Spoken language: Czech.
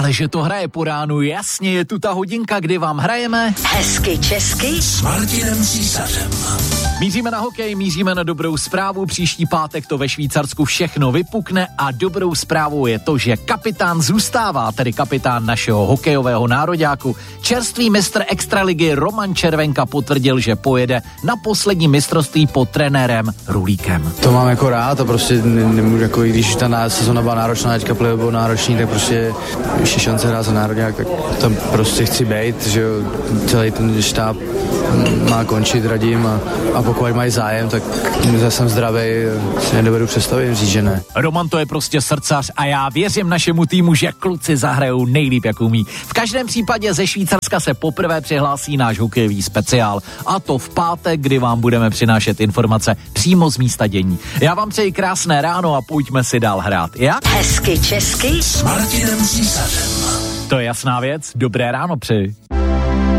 Ale že to hraje po ránu, jasně, je tu ta hodinka, kdy vám hrajeme Hezky česky s Martinem Císařem. Míříme na hokej, míříme na dobrou zprávu. Příští pátek to ve Švýcarsku všechno vypukne a dobrou zprávou je to, že kapitán zůstává, tedy kapitán našeho hokejového nároďáku. Čerstvý mistr extraligy Roman Červenka potvrdil, že pojede na poslední mistrovství pod trenérem Rulíkem. To mám jako rád a prostě nemůžu, jako i když ta sezona byla náročná, teďka play byl náročný, tak prostě ještě šance hrát za nároďák, tak tam prostě chci bejt, že jo, celý ten štáb má končit, radím a pokud mají zájem, tak já jsem zdravý, si nedovedu představit, říct, že ne. Roman to je prostě srdcař a já věřím našemu týmu, že kluci zahrajou nejlíp, jak umí. V každém případě ze Švýcarska se poprvé přihlásí náš hokejový speciál a to v pátek, kdy vám budeme přinášet informace přímo z místa dění. Já vám přeji krásné ráno a pojďme si dál hrát. Jak? Hezky česky S Martinem Císařem. To je jasná věc. Dobré ráno přeji.